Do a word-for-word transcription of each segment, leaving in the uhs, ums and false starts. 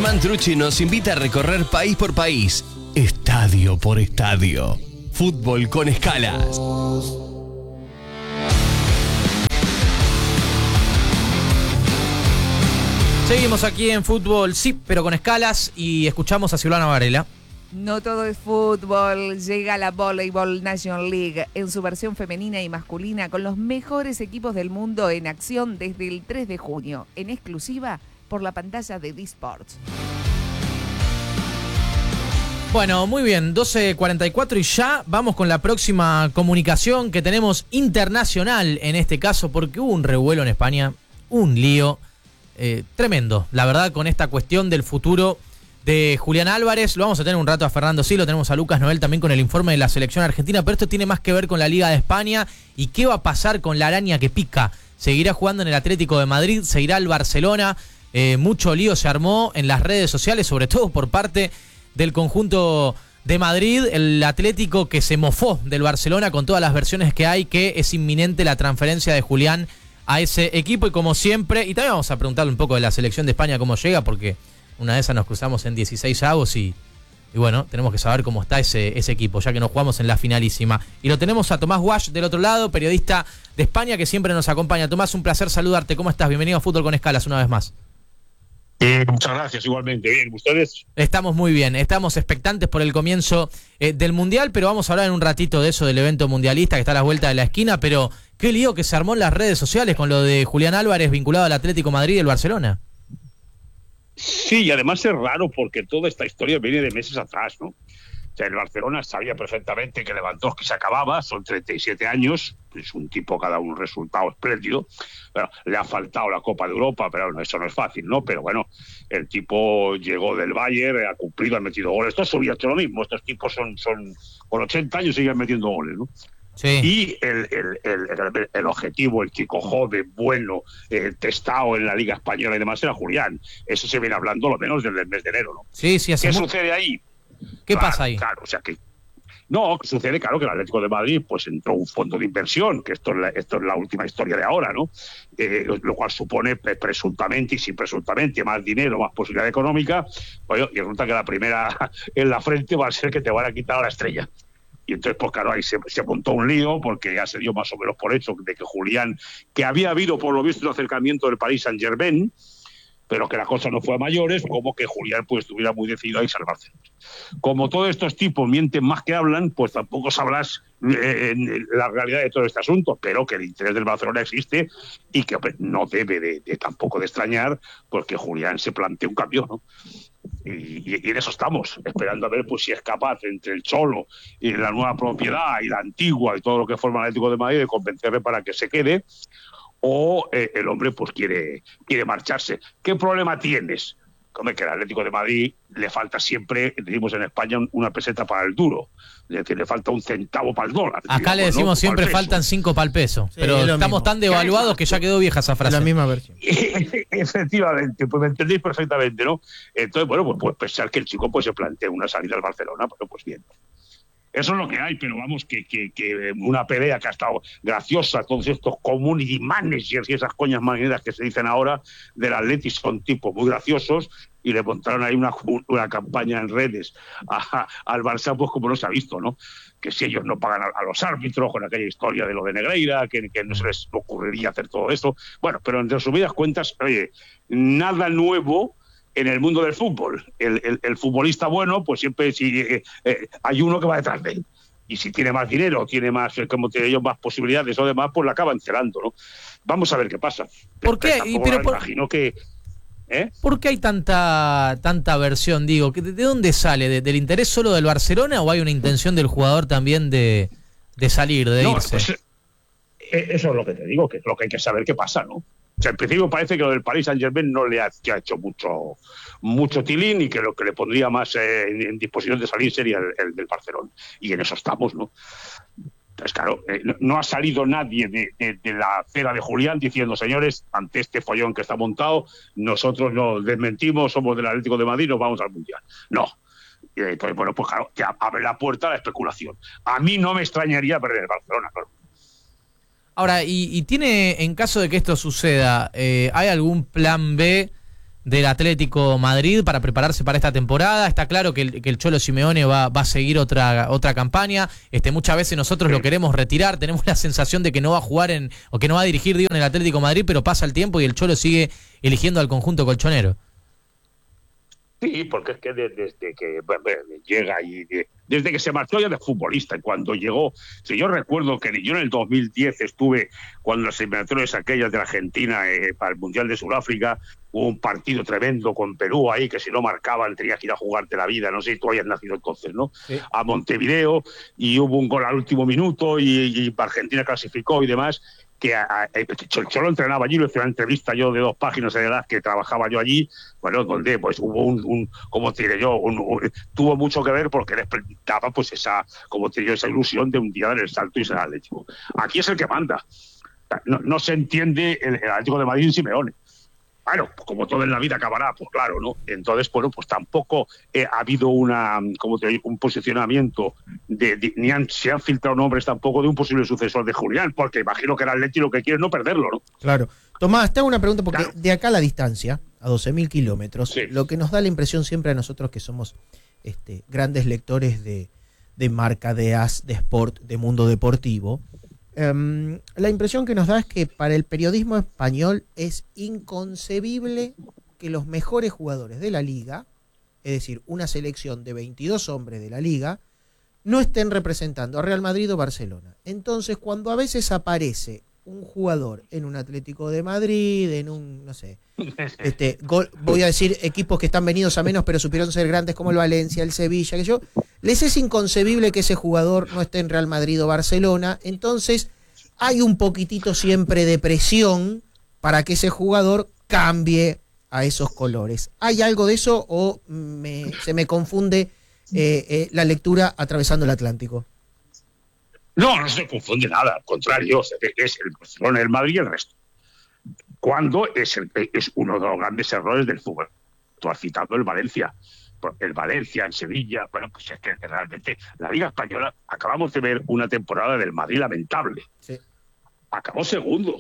Germán Trucci nos invita a recorrer país por país, estadio por estadio. Fútbol con escalas. Seguimos aquí en Fútbol, sí, pero con escalas, y escuchamos a Silvana Varela. No todo es fútbol, llega la Volleyball Nation League en su versión femenina y masculina con los mejores equipos del mundo en acción desde el tres de junio, en exclusiva por la pantalla de D-Sports. Bueno, muy bien, doce cuarenta y cuatro y ya vamos con la próxima comunicación que tenemos internacional en este caso, porque hubo un revuelo en España, un lío eh, tremendo, la verdad, con esta cuestión del futuro de Julián Álvarez. Lo vamos a tener un rato a Fernando Silo, tenemos a Lucas Noel también con el informe de la selección argentina, pero esto tiene más que ver con la Liga de España y qué va a pasar con la araña que pica. Seguirá jugando en el Atlético de Madrid, se irá al Barcelona, eh, mucho lío se armó en las redes sociales, sobre todo por parte del conjunto de Madrid, el Atlético que se mofó del Barcelona con todas las versiones que hay, que es inminente la transferencia de Julián a ese equipo, y como siempre, y también vamos a preguntarle un poco de la selección de España cómo llega, porque una de esas nos cruzamos en dieciséis avos y, y bueno, tenemos que saber cómo está ese, ese equipo, ya que nos jugamos en la finalísima. Y lo tenemos a Tomás Wash del otro lado, periodista de España que siempre nos acompaña. Tomás, un placer saludarte, ¿cómo estás? Bienvenido a Fútbol con Escalas una vez más. Eh, muchas gracias, igualmente. Bien, ¿ustedes? Estamos muy bien, estamos expectantes por el comienzo eh, del Mundial, pero vamos a hablar en un ratito de eso, del evento mundialista que está a la vuelta de la esquina, pero qué lío que se armó en las redes sociales con lo de Julián Álvarez vinculado al Atlético Madrid y el Barcelona. Sí, y además es raro porque toda esta historia viene de meses atrás, ¿no? O sea, el Barcelona sabía perfectamente que Lewandowski se acababa, son treinta y siete años, es un tipo que ha dado un resultado espléndido. Bueno, le ha faltado la Copa de Europa, pero bueno, eso no es fácil, ¿no? Pero bueno, el tipo llegó del Bayern, ha cumplido, ha metido goles. Esto es subía lo mismo, estos tipos son, son con ochenta años siguen metiendo goles, ¿no? Sí. Y el, el, el, el objetivo, el chico joven, bueno, eh, testado en la Liga Española y demás, era Julián. Eso se viene hablando lo menos desde el mes de enero, ¿no? Sí, sí, ¿Qué muy... sucede ahí? ¿Qué claro, pasa ahí? Claro, o sea que no, sucede, claro, que el Atlético de Madrid pues entró un fondo de inversión, que esto es la, esto es la última historia de ahora, ¿no? Eh, lo, lo cual supone presuntamente y sin presuntamente más dinero, más posibilidad económica. Bueno, y resulta que la primera en la frente va a ser que te van a quitar a la estrella. Y entonces, pues claro, ahí se, se montó un lío, porque ya se dio más o menos por hecho de que Julián, que había habido por lo visto un acercamiento del Paris Saint-Germain, pero que la cosa no fue a mayores, como que Julián pues estuviera muy decidido a irse al Barcelona. Como todos estos tipos mienten más que hablan, pues tampoco sabrás eh, la realidad de todo este asunto, pero que el interés del Barcelona existe y que no debe de, de tampoco de extrañar, porque Julián se plantea un cambio, ¿no? Y, y, y en eso estamos, esperando a ver pues si es capaz entre el Cholo y la nueva propiedad y la antigua y todo lo que forma el Atlético de Madrid de convencerle para que se quede, o eh, el hombre pues quiere, quiere marcharse. ¿Qué problema tienes? Como que al Atlético de Madrid le falta siempre, decimos en España, una peseta para el duro. Es decir, le falta un centavo para el dólar. Acá digamos, le decimos ¿no? siempre Para el faltan cinco para el peso, sí, pero estamos mismo. tan devaluados que ya quedó vieja esa frase. La misma versión. Efectivamente, pues me entendéis perfectamente, ¿no? Entonces, bueno, pues, pues pensar que el chico pues se plantea una salida al Barcelona, pero pues bien. Eso es lo que hay, pero vamos, que, que, que una pelea que ha estado graciosa, todos estos community managers y esas coñas maneras que se dicen ahora del Atleti son tipos muy graciosos y le montaron ahí una, una campaña en redes a, a, al Barça, pues como no se ha visto, ¿no? Que si ellos no pagan a, a los árbitros con aquella historia de lo de Negreira, que, que no se les ocurriría hacer todo eso. Bueno, pero en resumidas cuentas, oye, nada nuevo en el mundo del fútbol. El, el, el futbolista bueno, pues siempre si, eh, eh, hay uno que va detrás de él. Y si tiene más dinero, tiene más, eh, como tiene ellos más posibilidades o demás, pues la acaban celando, ¿no? Vamos a ver qué pasa. ¿Por qué? Pero, Pero me por... imagino que... ¿eh? ¿Por qué hay tanta tanta versión? Digo, ¿de dónde sale? ¿De, ¿Del interés solo del Barcelona o hay una intención del jugador también de, de salir, de no, irse? Pues, eh, eso es lo que te digo, que es lo que hay que saber qué pasa, ¿no? O sea, en principio parece que lo del Paris Saint-Germain no le ha, que ha hecho mucho mucho tilín y que lo que le pondría más eh, en, en disposición de salir sería el, el del Barcelona. Y en eso estamos, ¿no? Entonces, claro, eh, no, no ha salido nadie de, de, de la acera de Julián diciendo, señores, ante este follón que está montado, nosotros nos desmentimos, somos del Atlético de Madrid, nos vamos al Mundial. No. Y entonces, bueno, pues claro, que abre la puerta a la especulación. A mí no me extrañaría perder el Barcelona, claro. Ahora, y, y tiene, en caso de que esto suceda, eh, ¿hay algún plan B del Atlético Madrid para prepararse para esta temporada. Está claro que el, que el Cholo Simeone va, va a seguir otra otra campaña. Este, muchas veces nosotros lo queremos retirar, tenemos la sensación de que no va a jugar en o que no va a dirigir digo, en el Atlético Madrid, pero pasa el tiempo y el Cholo sigue eligiendo al conjunto colchonero. Sí, porque es que desde que bueno, llega y de, desde que se marchó ya de futbolista, cuando llegó, si yo recuerdo que yo en el dos mil diez estuve cuando las eliminatorias aquellas de la Argentina eh, para el Mundial de Sudáfrica, hubo un partido tremendo con Perú ahí que si no marcaban tenías que ir a jugarte la vida, no sé si tú habías nacido entonces, ¿no? Sí. A Montevideo, y hubo un gol al último minuto y, y Argentina clasificó y demás. Que a, a, yo, yo lo entrenaba allí, lo hice una entrevista yo de dos páginas de edad que trabajaba yo allí, bueno, donde pues hubo un, un como te diré yo, un, un, tuvo mucho que ver porque les presentaba pues esa, como te digo, esa ilusión de un día dar el salto y ser Atlético. Aquí es el que manda. No, no se entiende el, el Atlético de Madrid en Simeone. Bueno, pues como todo en la vida acabará, pues claro, ¿no? Entonces, bueno, pues tampoco eh, ha habido una, como te digo, un posicionamiento, de, de, ni han, se han filtrado nombres tampoco de un posible sucesor de Julián, porque imagino que el Atleti lo que quiere es no perderlo, ¿no? Claro. Tomás, te hago una pregunta, porque claro, de acá a la distancia, a doce mil kilómetros, sí, lo que nos da la impresión siempre a nosotros que somos este, grandes lectores de, de marca, de as, de sport, de mundo deportivo, Um, la impresión que nos da es que para el periodismo español es inconcebible que los mejores jugadores de la liga, es decir, una selección de veintidós hombres de la liga, no estén representando a Real Madrid o Barcelona. Entonces, cuando a veces aparece un jugador en un Atlético de Madrid, en un, no sé, este, gol, voy a decir equipos que están venidos a menos pero supieron ser grandes como el Valencia, el Sevilla, que yo, les es inconcebible que ese jugador no esté en Real Madrid o Barcelona. Entonces hay un poquitito siempre de presión para que ese jugador cambie a esos colores. ¿Hay algo de eso o me, se me confunde eh, eh, la lectura atravesando el Atlántico? No, no se confunde nada, al contrario, es el Barcelona, el Madrid y el resto. Cuando es, el, es uno de los grandes errores del fútbol. Tú has citado el Valencia. El Valencia, en Sevilla, bueno, pues es que realmente la Liga Española, acabamos de ver una temporada del Madrid lamentable. Sí. Acabó segundo.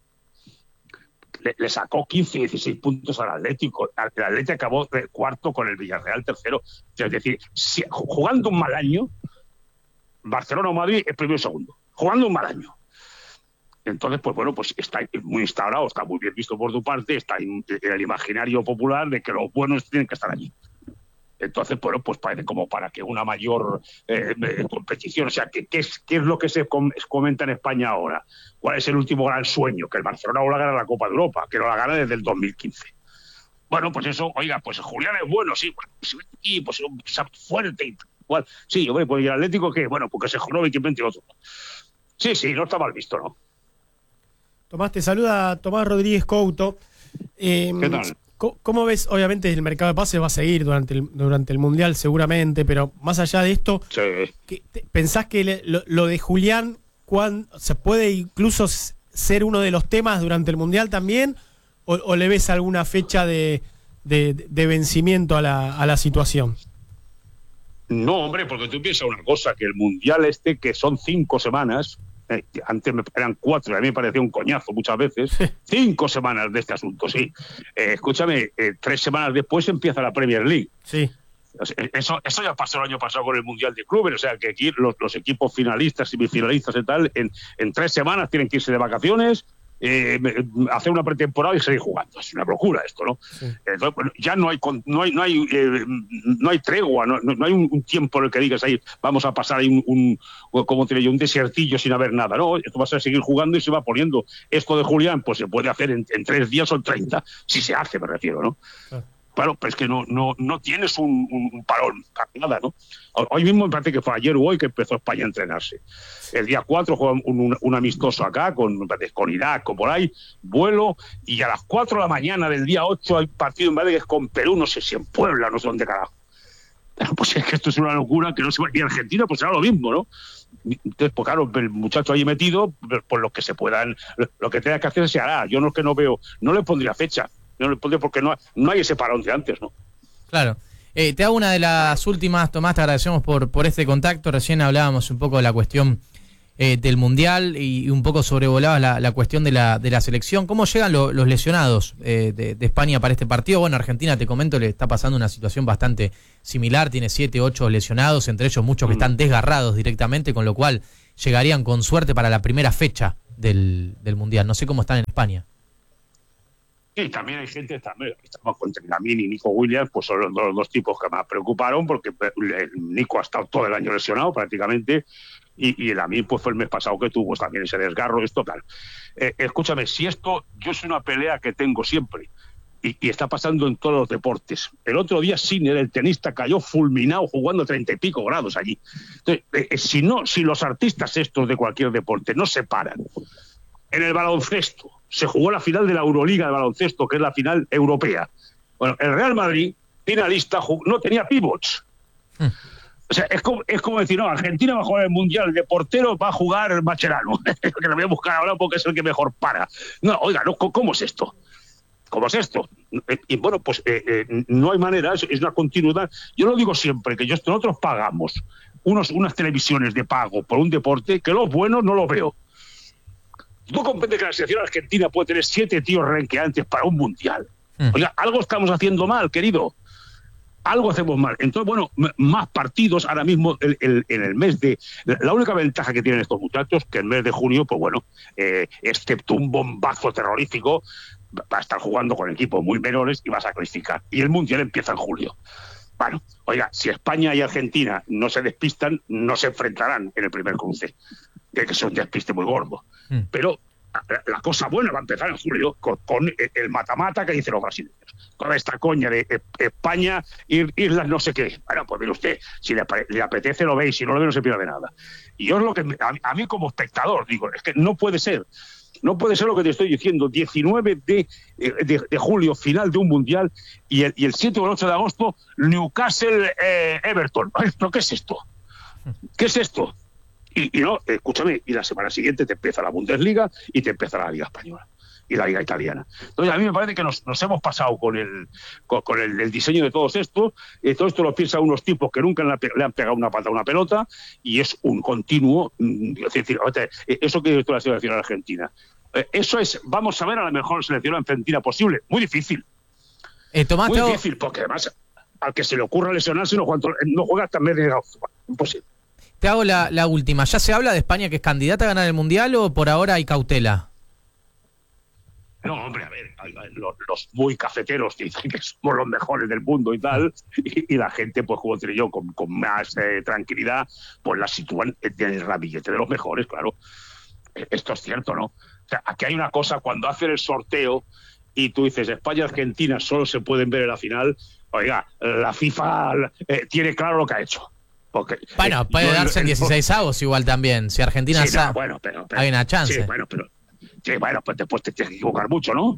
Le, le sacó quince, dieciséis puntos al Atlético. El Atlético acabó cuarto con el Villarreal tercero. Es decir, si, jugando un mal año, Barcelona o Madrid es primero y segundo. Jugando un mal año. Entonces, pues bueno, pues está muy instaurado, está muy bien visto por tu parte, está en el imaginario popular de que los buenos tienen que estar allí. Entonces, bueno, pues parece como para que una mayor eh, competición, o sea, ¿qué, qué, es, ¿qué es lo que se com comenta en España ahora? ¿Cuál es el último gran sueño? Que el Barcelona ahora gana la Copa de Europa, que no la gana desde el dos mil quince. Bueno, pues eso, oiga, pues Julián es bueno, sí, y pues fuerte y igual. Sí, hombre, pues el Atlético, ¿qué? Bueno, porque se joroba y que invente otro. Sí, sí, no está mal visto, ¿no? Tomás, te saluda Tomás Rodríguez Couto. Eh, ¿Qué tal? ¿Cómo ves? Obviamente el mercado de pases va a seguir durante el, durante el Mundial seguramente, pero más allá de esto, sí. ¿qué, te, ¿pensás que le, lo, lo de Julián cuán, se puede incluso ser uno de los temas durante el Mundial también? ¿O, o le ves alguna fecha de, de, de vencimiento a la, a la situación? No, hombre, porque tú piensas una cosa, que el Mundial este, que son cinco semanas... Eh, antes me, eran cuatro, a mí me parecía un coñazo muchas veces. Cinco semanas de este asunto, sí. Eh, escúchame, eh, tres semanas después empieza la Premier League. Sí. Eso, eso ya pasó el año pasado con el Mundial de Clubes, o sea que aquí los, los equipos finalistas y semifinalistas y tal, en, en tres semanas tienen que irse de vacaciones, eh, hacer una pretemporada y seguir jugando. Es una locura esto, ¿no? Sí. Entonces, bueno, ya no hay no hay no hay eh, no hay tregua, no, no hay un, un tiempo en el que digas ahí vamos a pasar ahí un, un como te digo, un desiertillo sin haber nada, no, esto va a seguir jugando y se va poniendo. Esto de Julián pues se puede hacer en, en tres días o en treinta, si se hace, me refiero, ¿no? Sí. Claro, pero es que no, no, no tienes un, un parón, nada, ¿no? Hoy mismo me parece que fue ayer o hoy que empezó España a entrenarse. El día cuatro juega un, un, un amistoso acá, con, con Irak o por ahí, vuelo, y a las cuatro de la mañana del día ocho hay partido en Madrid que es con Perú, no sé si en Puebla, no sé dónde carajo. Pues es que esto es una locura, que no se va. Y Argentina pues será lo mismo, ¿no? Entonces, pues claro, el muchacho ahí metido, pues lo que se puedan, lo que tenga que hacer se hará. Yo no es que no veo, no le pondría fecha. No le pondría porque no, no hay ese parón de antes, ¿no? Claro. Eh, te hago una de las últimas, Tomás, te agradecemos por, por este contacto. Recién hablábamos un poco de la cuestión eh, del Mundial y, y un poco sobrevolabas la, la cuestión de la, de la selección. ¿Cómo llegan lo, los lesionados eh, de, de España para este partido? Bueno, Argentina, te comento, le está pasando una situación bastante similar, tiene siete, ocho lesionados, entre ellos muchos que están desgarrados directamente, con lo cual llegarían con suerte para la primera fecha del, del Mundial. No sé cómo están en España. Sí, también hay gente, también estamos con Benjamín y Nico Williams, pues son los, los dos tipos que más preocuparon, porque Nico ha estado todo el año lesionado prácticamente, y, y el Amin pues fue el mes pasado que tuvo también ese desgarro, esto tal. Eh, escúchame, si esto, yo es una pelea que tengo siempre, y, y está pasando en todos los deportes. El otro día Sinner, el tenista, cayó fulminado jugando treinta y pico grados allí. Entonces, eh, si no, si los artistas estos de cualquier deporte no se paran, en el baloncesto se jugó la final de la Euroliga de baloncesto, que es la final europea. Bueno, el Real Madrid, finalista, no tenía pivots. Hmm. O sea, es como, es como decir, no, Argentina va a jugar el Mundial, de portero va a jugar Mascherano, que lo voy a buscar ahora porque es el que mejor para. No, oiga, no, ¿cómo es esto? ¿Cómo es esto? Y bueno, pues eh, eh, no hay manera, es, es una continuidad. Yo lo digo siempre, que yo, nosotros pagamos unos, unas televisiones de pago por un deporte que los buenos no lo veo. ¿Tú comprendes que la selección argentina puede tener siete tíos renqueantes para un mundial? Mm. Oiga, algo estamos haciendo mal, querido. Algo hacemos mal. Entonces, bueno, m- más partidos ahora mismo el, el, en el mes de... La única ventaja que tienen estos muchachos, que el mes de junio, pues bueno, eh, excepto un bombazo terrorífico, va a estar jugando con equipos muy menores y vas a clasificar. Y el mundial empieza en julio. Bueno, oiga, si España y Argentina no se despistan, no se enfrentarán en el primer cruce. Que es un despiste muy gordo. Mm. Pero la, la cosa buena va a empezar en julio con, con el mata-mata que dicen los brasileños. Toda esta coña de eh, España, ir, Islas no sé qué. Bueno, pues mire usted, si le, le apetece lo ve y si no lo ve no se pierde nada. Y yo es lo que, me, a, a mí como espectador, digo, es que no puede ser. No puede ser lo que te estoy diciendo. diecinueve de, de, de julio, final de un mundial, y el, y el siete o el ocho de agosto, Newcastle eh, Everton. ¿Pero qué es esto? ¿Qué es esto? Y, y no, escúchame, y la semana siguiente te empieza la Bundesliga y te empieza la Liga Española y la Liga Italiana. Entonces a mí me parece que nos, nos hemos pasado con el con, con el, el diseño de todos estos. Eh, todo esto lo piensan unos tipos que nunca le, le han pegado una pata a una pelota, y es un continuo. Es decir, eso que esto la selección argentina. Eh, eso es, vamos a ver a la mejor selección argentina posible. Muy difícil. Eh, Tomás, Muy Teo... difícil, porque además al que se le ocurra lesionarse no juega, no juega hasta mes de agosto. Imposible. Te hago la, la última. ¿Ya se habla de España que es candidata a ganar el Mundial o por ahora hay cautela? No, hombre, a ver, los, los muy cafeteros dicen que somos los mejores del mundo y tal, y, y la gente, pues como te digo yo, con, con más eh, tranquilidad, pues la sitúan en el ramillete de los mejores, claro. Esto es cierto, ¿no? O sea, aquí hay una cosa, cuando hacen el sorteo y tú dices España-Argentina solo se pueden ver en la final, oiga, la FIFA eh, tiene claro lo que ha hecho. Porque, bueno, eh, puede yo, darse en dieciséis avos igual también. Si Argentina sí, sa- no, bueno, pero, pero, hay una chance. Sí, bueno, pero sí, bueno, pues después te tienes que equivocar mucho, ¿no?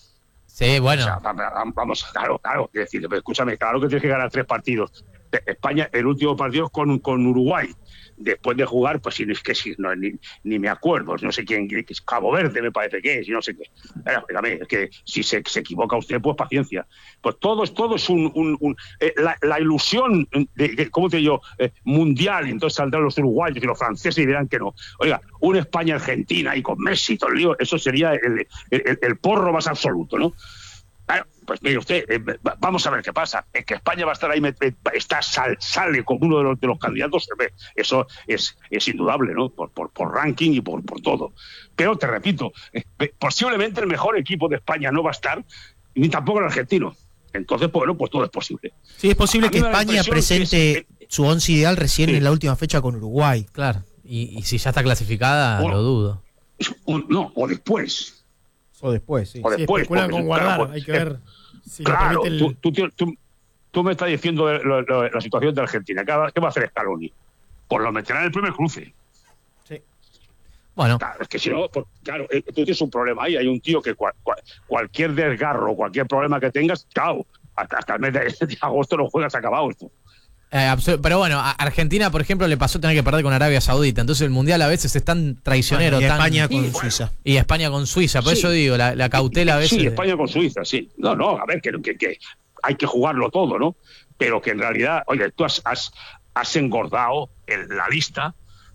Sí, bueno. O sea, vamos, claro, claro, es decir, escúchame, claro que tienes que ganar tres partidos. España, el último partido es con, con Uruguay. Después de jugar, pues es que si, no, ni, ni me acuerdo, no sé quién, que es Cabo Verde me parece que es, y no sé qué. Pero, dígame, es que si se, se equivoca usted, pues paciencia. Pues todo, todo es un... un, un eh, la, la ilusión, de, de, ¿cómo te digo?, eh, mundial, y entonces saldrán los uruguayos y los franceses y dirán que no. Oiga, un España-Argentina y con Messi, todo el lío, eso sería el, el, el porro más absoluto, ¿no? Claro, pues mire usted, eh, vamos a ver qué pasa. Es que España va a estar ahí, está sal, sale como uno de los, de los candidatos, eso es, es indudable, ¿no? Por, por, por ranking y por, por todo. Pero te repito, eh, posiblemente el mejor equipo de España no va a estar, ni tampoco el argentino. Entonces, bueno, pues todo es posible. Sí, es posible que España presente es, eh, su once ideal recién sí. en la última fecha con Uruguay. Claro, y, y si ya está clasificada, o, lo dudo. O, no, o después. O después, sí. O después, sí, especulan con guardar, claro, hay que ver si claro, el... tú, tú, tú, tú me estás diciendo lo, lo, la situación de Argentina. ¿Qué va, qué va a hacer Scaloni? Pues lo meterá en el primer cruce. Sí. Bueno. Claro, es que si no, pues, claro, tú tienes un problema ahí. Hay un tío que cual, cual, cualquier desgarro, cualquier problema que tengas, chao, hasta, hasta el mes de, de agosto no juegas, acabado esto. Eh, pero bueno, a Argentina, por ejemplo, le pasó tener que perder con Arabia Saudita. Entonces el Mundial a veces es tan traicionero. Bueno, y tan... España con y, Suiza. Bueno, y España con Suiza. Por sí. eso digo, la, la cautela a veces... Sí, España con Suiza, sí. No, no, a ver, que, que, que hay que jugarlo todo, ¿no? Pero que en realidad, oye, tú has, has, has engordado el, la lista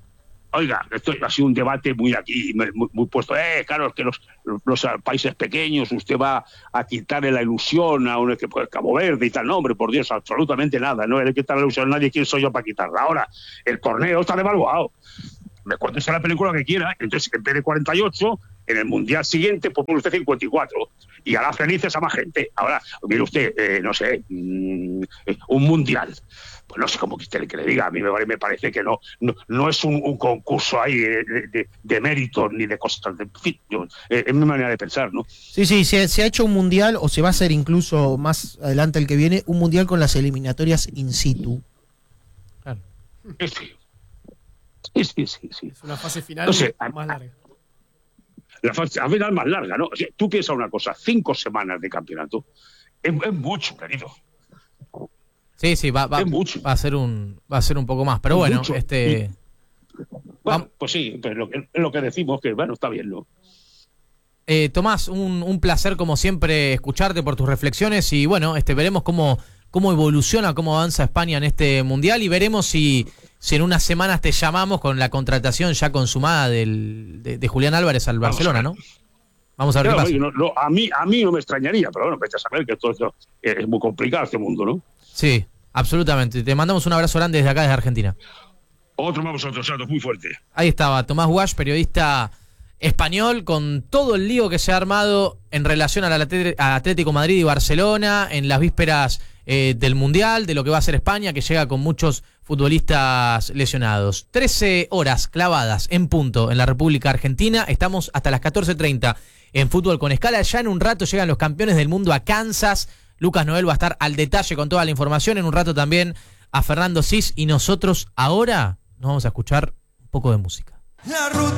Oiga, esto ha sido un debate muy aquí, muy, muy puesto. Eh, claro, es que los, los países pequeños, usted va a quitarle la ilusión a un equipo de Cabo Verde y tal. No, hombre, por Dios, absolutamente nada. No le quitar la ilusión a nadie. ¿Quién soy yo para quitarla? Ahora, el torneo está devaluado. Me cuéntese la película que quiera. Entonces, en vez de cuarenta y ocho, en el mundial siguiente, pues pone usted cincuenta y cuatro. Y hará felices a más gente. Ahora, mire usted, eh, no sé, mmm, un mundial. Pues no sé cómo que usted que le diga, a mí me, me parece que no no, no es un, un concurso ahí de, de, de méritos ni de cosas, de, en fin, yo, eh, es mi manera de pensar, ¿no? Sí, sí, se, se ha hecho un mundial, o se va a hacer incluso más adelante el que viene, un mundial con las eliminatorias in situ. Claro. Sí, sí, sí, sí, sí. Es una fase final Entonces, más larga. La fase final más larga, ¿no? O sea, tú piensas una cosa, cinco semanas de campeonato es, es mucho, querido. Sí, sí, va, va, va a ser un va a ser un poco más, pero bueno, mucho. este bueno, pues sí, pero lo que, es lo que decimos que bueno, está bien, ¿no? Eh, Tomás, un, un placer como siempre escucharte por tus reflexiones y bueno, este veremos cómo cómo evoluciona, cómo avanza España en este mundial y veremos si si en unas semanas te llamamos con la contratación ya consumada del, de, de Julián Álvarez al Barcelona, ¿no? Vamos a ver claro, qué pasa. No, no, a mí a mí no me extrañaría, pero bueno, vete a saber que todo esto es muy complicado este mundo, ¿no? Sí, absolutamente. Te mandamos un abrazo grande desde acá, desde Argentina. Otro más vosotros, Santos, muy fuerte. Ahí estaba, Tomás Guasch, periodista español, con todo el lío que se ha armado en relación al Atlético Madrid y Barcelona, en las vísperas eh, del Mundial, de lo que va a hacer España, que llega con muchos futbolistas lesionados. trece horas clavadas en punto en la República Argentina. Estamos hasta las catorce treinta en Fútbol con Escala. Ya en un rato llegan los campeones del mundo a Kansas. Lucas Noel va a estar al detalle con toda la información. En un rato también a Fernando Cis. Y nosotros ahora nos vamos a escuchar un poco de música.